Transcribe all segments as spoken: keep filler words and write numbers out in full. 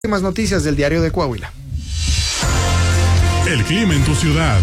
Más noticias del Diario de Coahuila. El clima en tu ciudad.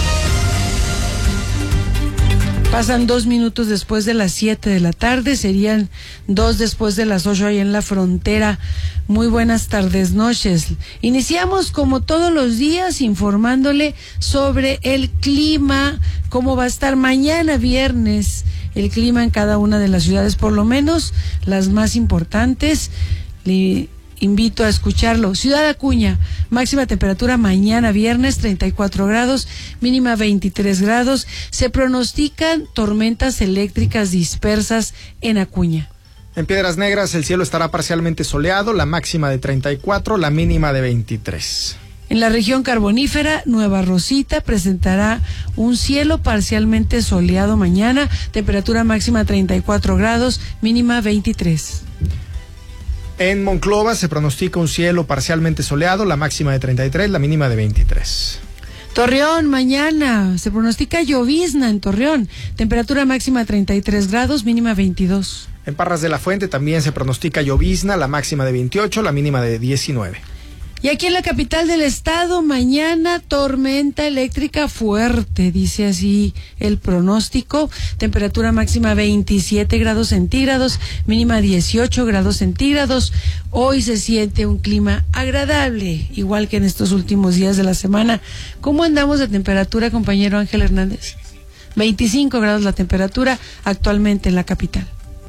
Pasan dos minutos después de las siete de la tarde, serían dos después de las ocho ahí en la frontera. Muy buenas tardes, noches. Iniciamos como todos los días informándole sobre el clima, cómo va a estar mañana viernes, el clima en cada una de las ciudades, por lo menos las más importantes. Le invito a escucharlo. Ciudad Acuña, máxima temperatura mañana viernes treinta y cuatro grados, mínima veintitrés grados. Se pronostican tormentas eléctricas dispersas en Acuña. En Piedras Negras el cielo estará parcialmente soleado, la máxima de treinta y cuatro, la mínima de veintitrés. En la región carbonífera, Nueva Rosita presentará un cielo parcialmente soleado mañana, temperatura máxima treinta y cuatro grados, mínima veintitrés. En Monclova se pronostica un cielo parcialmente soleado, la máxima de treinta y tres, la mínima de veintitrés. Torreón, mañana se pronostica llovizna en Torreón, temperatura máxima treinta y tres grados, mínima veintidós. En Parras de la Fuente también se pronostica llovizna, la máxima de veintiocho, la mínima de diecinueve. Y aquí en la capital del estado, mañana tormenta eléctrica fuerte, dice así el pronóstico. Temperatura máxima veintisiete grados centígrados, mínima dieciocho grados centígrados. Hoy se siente un clima agradable, igual que en estos últimos días de la semana. ¿Cómo andamos de temperatura, compañero Ángel Hernández? veinticinco grados la temperatura actualmente en la capital.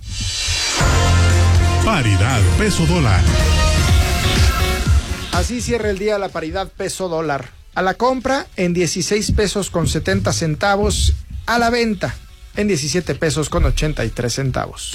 Paridad peso dólar. Así cierra el día la paridad peso dólar. A la compra en dieciséis pesos con setenta centavos, a la venta en diecisiete pesos con ochenta y tres centavos.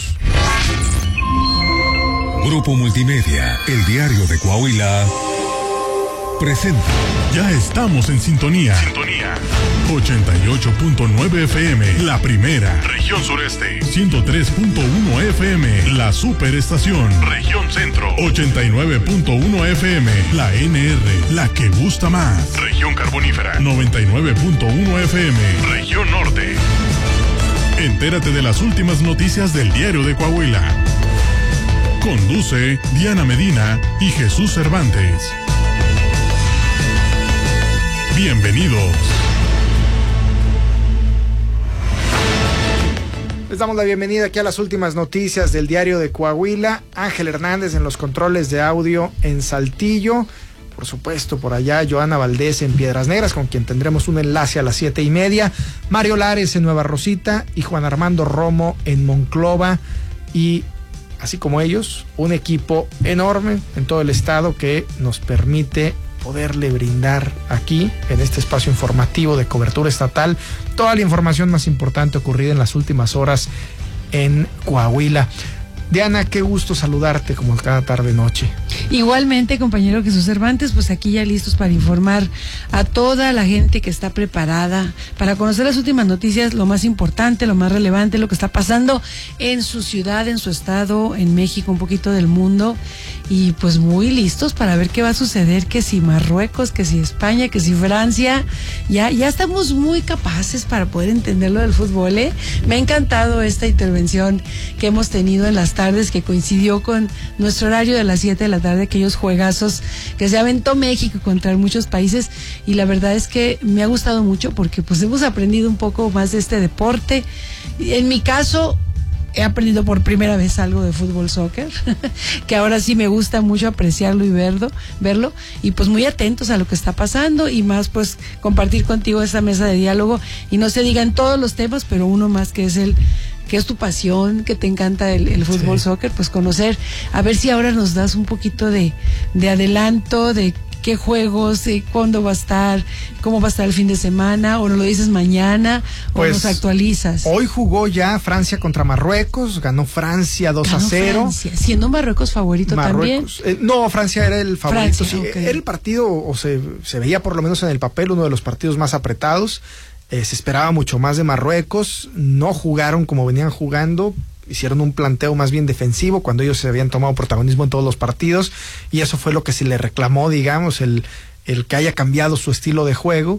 Grupo Multimedia, el Diario de Coahuila, presenta. Ya estamos en sintonía. Sintonía. ochenta y ocho punto nueve F M, la primera. Región Sureste. ciento tres punto uno F M, la superestación. Región Centro. ochenta y nueve punto uno F M, la N R, la que gusta más. Región Carbonífera. noventa y nueve punto uno F M, Región Norte. Entérate de las últimas noticias del Diario de Coahuila. Conduce Diana Medina y Jesús Cervantes. Bienvenidos. Les damos la bienvenida aquí a las últimas noticias del Diario de Coahuila. Ángel Hernández en los controles de audio en Saltillo. Por supuesto, por allá, Joana Valdés en Piedras Negras, con quien tendremos un enlace a las siete y media. Mario Lares en Nueva Rosita y Juan Armando Romo en Monclova. Y así como ellos, un equipo enorme en todo el estado que nos permite poderle brindar aquí, en este espacio informativo de cobertura estatal, toda la información más importante ocurrida en las últimas horas en Coahuila. Diana, qué gusto saludarte como cada tarde noche. Igualmente, compañero Jesús Cervantes, pues aquí ya listos para informar a toda la gente que está preparada para conocer las últimas noticias, lo más importante, lo más relevante, lo que está pasando en su ciudad, en su estado, en México, un poquito del mundo, y pues muy listos para ver qué va a suceder, que si Marruecos, que si España, que si Francia, ya, ya estamos muy capaces para poder entender lo del fútbol, ¿eh? Me ha encantado esta intervención que hemos tenido en las tardes, que coincidió con nuestro horario de las siete de la tarde, aquellos juegazos que se aventó México contra muchos países, y la verdad es que me ha gustado mucho porque pues hemos aprendido un poco más de este deporte. En mi caso, he aprendido por primera vez algo de fútbol soccer, que ahora sí me gusta mucho apreciarlo y verlo, verlo, y pues muy atentos a lo que está pasando, y más pues compartir contigo esta mesa de diálogo, y no se digan todos los temas, pero uno más que es el que es tu pasión, que te encanta el, el fútbol sí. Soccer, pues conocer, a ver si ahora nos das un poquito de, de adelanto de qué juegos, eh, cuándo va a estar, cómo va a estar el fin de semana, o nos lo dices mañana, pues, o nos actualizas. Hoy jugó ya Francia contra Marruecos, ganó Francia dos a cero. Francia, siendo Marruecos favorito Marruecos, también. Eh, no, Francia era el favorito, Francia, sí, okay. Era el partido, o se, se veía por lo menos en el papel, uno de los partidos más apretados. Eh, se esperaba mucho más de Marruecos, no jugaron como venían jugando, hicieron un planteo más bien defensivo cuando ellos se habían tomado protagonismo en todos los partidos, y eso fue lo que se le reclamó, digamos, el, el que haya cambiado su estilo de juego.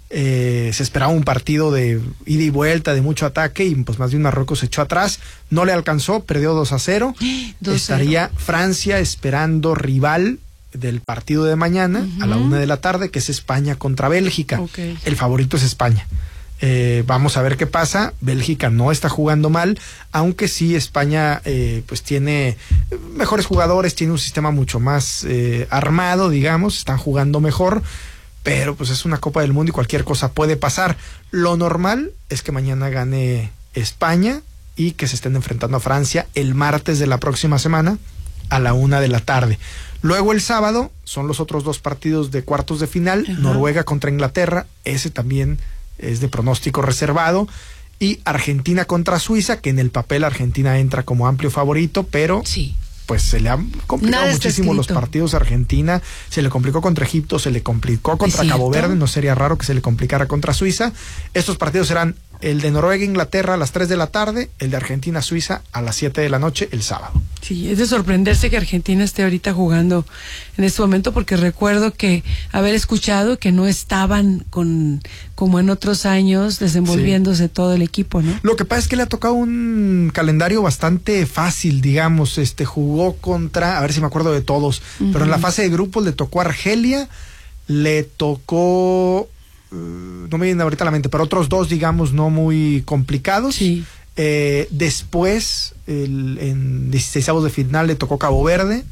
Eh, se esperaba un partido de ida y vuelta, de mucho ataque, y pues más bien Marruecos se echó atrás, no le alcanzó, perdió dos a cero. Estaría Francia esperando rival del partido de mañana, uh-huh, a la una de la tarde, que es España contra Bélgica. Okay. El favorito es España. Eh, vamos a ver qué pasa. Bélgica no está jugando mal, aunque sí España eh, pues tiene mejores jugadores, tiene un sistema mucho más eh, armado, digamos, están jugando mejor, pero pues es una Copa del Mundo y cualquier cosa puede pasar. Lo normal es que mañana gane España y que se estén enfrentando a Francia el martes de la próxima semana a la una de la tarde. Luego el sábado son los otros dos partidos de cuartos de final, uh-huh, Noruega contra Inglaterra, ese también es de pronóstico reservado, y Argentina contra Suiza, que en el papel Argentina entra como amplio favorito, pero sí, pues se le han complicado muchísimo los partidos a Argentina, se le complicó contra Egipto, se le complicó contra ¿Es Cabo cierto? Verde, no sería raro que se le complicara contra Suiza. Estos partidos serán el de Noruega-Inglaterra a las tres de la tarde, el de Argentina-Suiza a las siete de la noche el sábado. Sí, es de sorprenderse que Argentina esté ahorita jugando en este momento, porque recuerdo que haber escuchado que no estaban con como en otros años desenvolviéndose sí. todo el equipo, ¿no? Lo que pasa es que le ha tocado un calendario bastante fácil, digamos, este jugó contra, a ver si me acuerdo de todos, uh-huh, pero en la fase de grupos le tocó a Argelia, le tocó, uh, no me viene ahorita a la mente, pero otros dos, digamos, no muy complicados. Sí. Eh, después, el, en dieciseisavos de final le tocó Cabo Verde,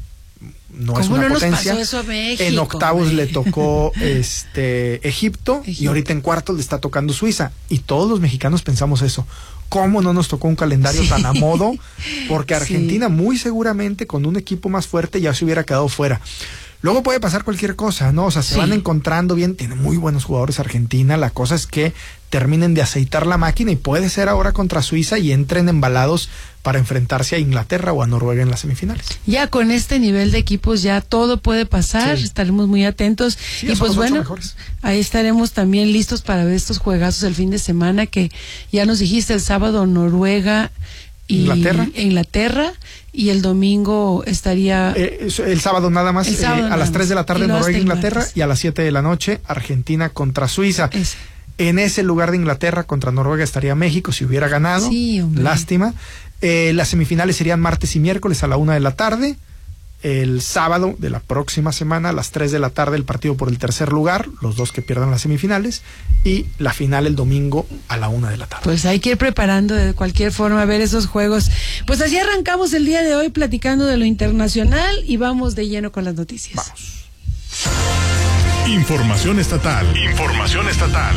no es una no potencia. Nos pasó eso a México, en octavos güey. le tocó este Egipto, Egipto y ahorita en cuartos le está tocando Suiza. Y todos los mexicanos pensamos eso. ¿Cómo no nos tocó un calendario sí. tan a modo? Porque Argentina sí. muy seguramente con un equipo más fuerte ya se hubiera quedado fuera. Luego puede pasar cualquier cosa, ¿no? O sea, se sí. van encontrando bien, tiene muy buenos jugadores Argentina, la cosa es que terminen de aceitar la máquina y puede ser ahora contra Suiza y entren embalados para enfrentarse a Inglaterra o a Noruega en las semifinales. Ya con este nivel de equipos ya todo puede pasar, sí. estaremos muy atentos sí, y pues bueno, mejores. Ahí estaremos también listos para ver estos juegazos el fin de semana que ya nos dijiste el sábado Noruega y Inglaterra. Inglaterra y el domingo estaría eh, el sábado nada más el sábado eh, a nada las tres de la tarde Noruega Inglaterra martes. Y a las siete de la noche Argentina contra Suiza. Ese. En ese lugar de Inglaterra contra Noruega estaría México si hubiera ganado. Sí, lástima. Eh, las semifinales serían martes y miércoles a la una de la tarde. El sábado de la próxima semana a las tres de la tarde el partido por el tercer lugar, los dos que pierdan las semifinales, y la final el domingo a la una de la tarde. Pues hay que ir preparando de cualquier forma a ver esos juegos. Pues así arrancamos el día de hoy platicando de lo internacional y vamos de lleno con las noticias. Vamos. Información estatal. Información estatal.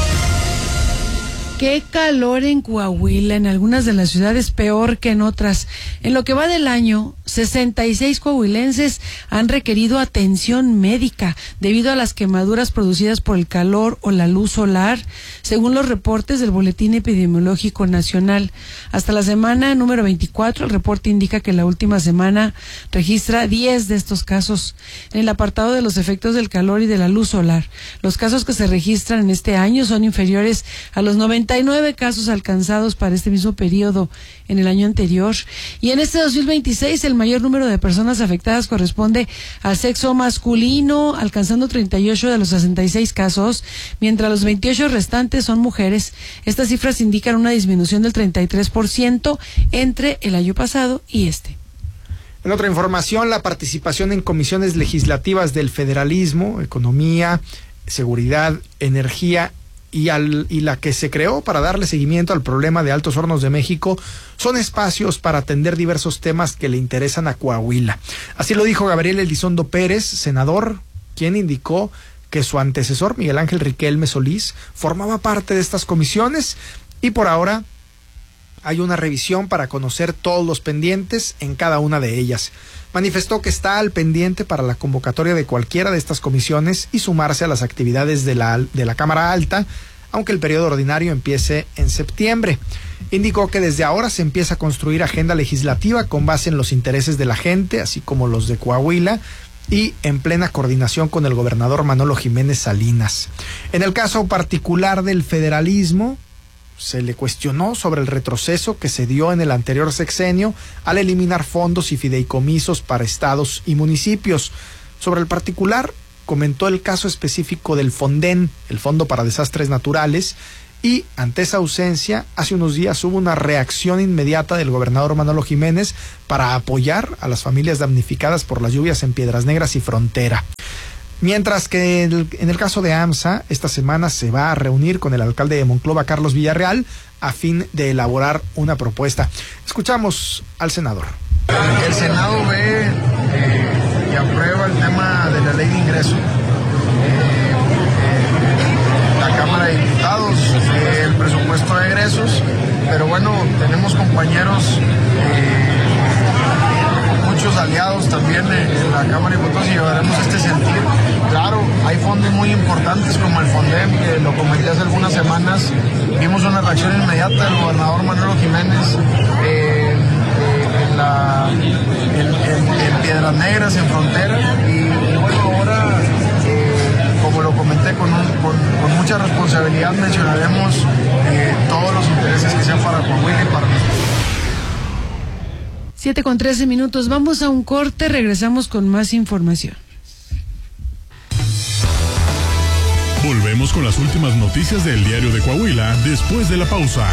Qué calor en Coahuila, en algunas de las ciudades peor que en otras. En lo que va del año, sesenta y seis coahuilenses han requerido atención médica debido a las quemaduras producidas por el calor o la luz solar, según los reportes del Boletín Epidemiológico Nacional. Hasta la semana número veinticuatro, el reporte indica que la última semana registra diez de estos casos. En el apartado de los efectos del calor y de la luz solar, los casos que se registran en este año son inferiores a los noventa y nueve casos alcanzados para este mismo periodo en el año anterior. Y en este dos mil veintiséis el mayor número de personas afectadas corresponde al sexo masculino, alcanzando treinta y ocho de los sesenta y seis casos, mientras los veintiocho restantes son mujeres. Estas cifras indican una disminución del treinta y tres por ciento entre el año pasado y este. En otra información, la participación en comisiones legislativas del federalismo, economía, seguridad, energía Y, al, y la que se creó para darle seguimiento al problema de Altos Hornos de México son espacios para atender diversos temas que le interesan a Coahuila. Así lo dijo Gabriel Elizondo Pérez, senador, quien indicó que su antecesor, Miguel Ángel Riquelme Solís, formaba parte de estas comisiones y por ahora hay una revisión para conocer todos los pendientes en cada una de ellas. Manifestó que está al pendiente para la convocatoria de cualquiera de estas comisiones y sumarse a las actividades de la, de la Cámara Alta, aunque el periodo ordinario empiece en septiembre. Indicó que desde ahora se empieza a construir agenda legislativa con base en los intereses de la gente, así como los de Coahuila, y en plena coordinación con el gobernador Manolo Jiménez Salinas. En el caso particular del federalismo, se le cuestionó sobre el retroceso que se dio en el anterior sexenio al eliminar fondos y fideicomisos para estados y municipios. Sobre el particular, comentó el caso específico del Fonden, el Fondo para Desastres Naturales, Y ante esa ausencia, hace unos días hubo una reacción inmediata del gobernador Manolo Jiménez para apoyar a las familias damnificadas por las lluvias en Piedras Negras y Frontera. Mientras que el, en el caso de AMSA, esta semana se va a reunir con el alcalde de Monclova, Carlos Villarreal, a fin de elaborar una propuesta. Escuchamos al senador. El Senado ve eh, y aprueba el tema de la ley de ingreso. Eh, eh, la Cámara de Diputados, eh, el presupuesto de egresos, pero bueno, tenemos compañeros, eh, muchos aliados también en la Cámara de Diputados y llevaremos este sentir. Claro, hay fondos muy importantes como el FONDEM, que lo comenté hace algunas semanas. Vimos una reacción inmediata del gobernador Manolo Jiménez eh, eh, en, la, en, en, en Piedras Negras, en Frontera. Y, y bueno, ahora, eh, como lo comenté, con, un, con, con mucha responsabilidad mencionaremos eh, todos los intereses que sean para Coahuila y para nosotros. siete con trece minutos, vamos a un corte, regresamos con más información. Volvemos con las últimas noticias del Diario de Coahuila después de la pausa.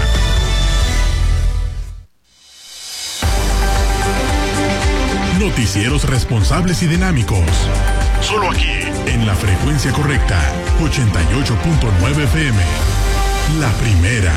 Noticieros responsables y dinámicos. Solo aquí, en la frecuencia correcta, ochenta y ocho punto nueve F M. La primera.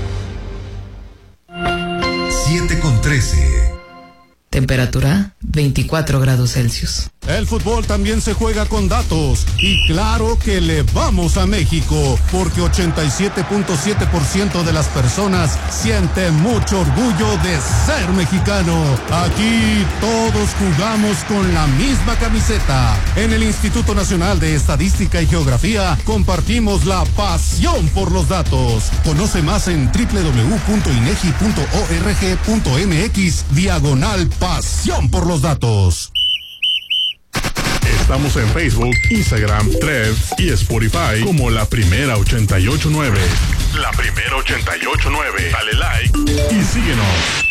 siete con trece. Temperatura veinticuatro grados Celsius. El fútbol también se juega con datos y claro que le vamos a México porque ochenta y siete punto siete por ciento de las personas sienten mucho orgullo de ser mexicano. Aquí todos jugamos con la misma camiseta. En el Instituto Nacional de Estadística y Geografía compartimos la pasión por los datos. Conoce más en doble u doble u doble u punto inegi punto org punto mx diagonal pasión por los datos. Estamos en Facebook, Instagram, Threads y Spotify como La Primera ochenta y ocho punto nueve. La Primera ochenta y ocho punto nueve. Dale like y síguenos.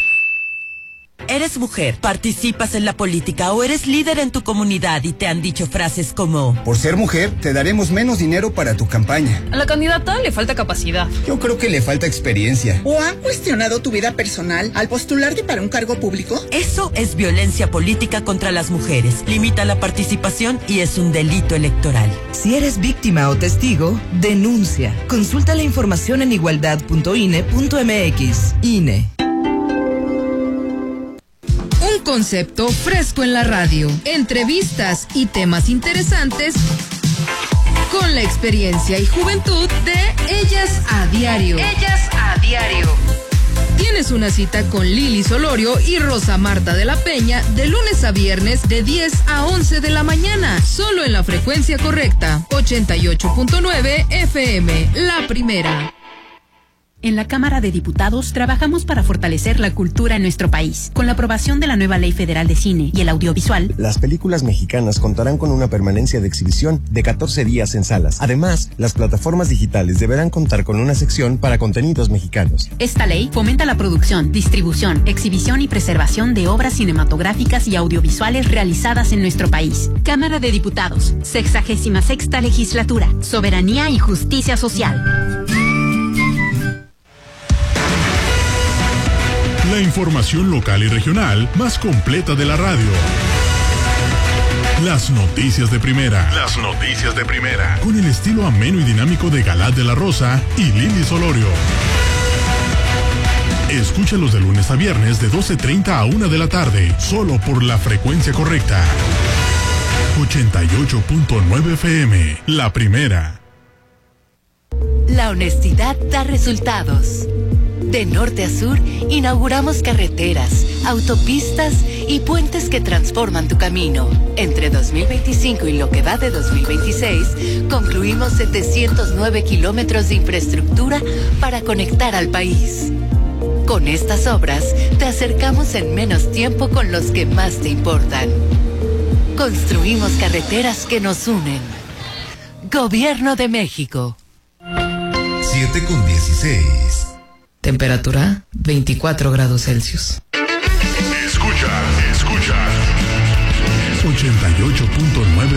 Eres mujer, participas en la política o eres líder en tu comunidad y te han dicho frases como: por ser mujer, te daremos menos dinero para tu campaña. A la candidata le falta capacidad. Yo creo que le falta experiencia. ¿O han cuestionado tu vida personal al postularte para un cargo público? Eso es violencia política contra las mujeres. Limita la participación y es un delito electoral. Si eres víctima o testigo, denuncia. Consulta la información en igualdad punto I N E punto M X. I N E. Un concepto fresco en la radio, entrevistas y temas interesantes con la experiencia y juventud de Ellas a Diario. Ellas a Diario. Tienes una cita con Lili Solorio y Rosa Marta de la Peña de lunes a viernes de diez a once de la mañana, solo en la frecuencia correcta, ochenta y ocho punto nueve F M, la primera. En la Cámara de Diputados trabajamos para fortalecer la cultura en nuestro país. Con la aprobación de la nueva Ley Federal de Cine y el Audiovisual, las películas mexicanas contarán con una permanencia de exhibición de catorce días en salas. Además, las plataformas digitales deberán contar con una sección para contenidos mexicanos. Esta ley fomenta la producción, distribución, exhibición y preservación de obras cinematográficas y audiovisuales realizadas en nuestro país. Cámara de Diputados, sexagésima sexta legislatura, soberanía y justicia social. La información local y regional más completa de la radio. Las noticias de primera. Las noticias de primera. Con el estilo ameno y dinámico de Galat de la Rosa y Lili Solorio. Escúchalos de lunes a viernes de doce treinta a una de la tarde, solo por la frecuencia correcta. ochenta y ocho punto nueve F M, la primera. La honestidad da resultados. De norte a sur, inauguramos carreteras, autopistas y puentes que transforman tu camino. Entre dos mil veinticinco y lo que va de dos mil veintiséis, concluimos setecientos nueve kilómetros de infraestructura para conectar al país. Con estas obras, te acercamos en menos tiempo con los que más te importan. Construimos carreteras que nos unen. Gobierno de México. siete con dieciséis. Temperatura veinticuatro grados Celsius. Escucha, escucha. ochenta y ocho punto nueve